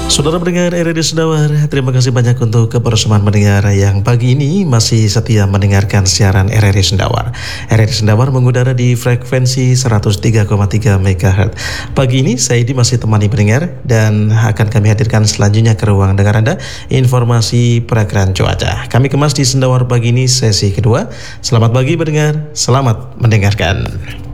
Saudara pendengar RRI Sendawar, terima kasih banyak untuk kebersamaan pendengar yang pagi ini masih setia mendengarkan siaran RRI Sendawar. RRI Sendawar mengudara di frekuensi 103,3 MHz. Pagi ini saya masih temani pendengar dan akan kami hadirkan selanjutnya ke ruang dengar Anda informasi perakiraan cuaca. Kami kemas di Sendawar pagi ini sesi kedua. Selamat pagi pendengar, selamat mendengarkan.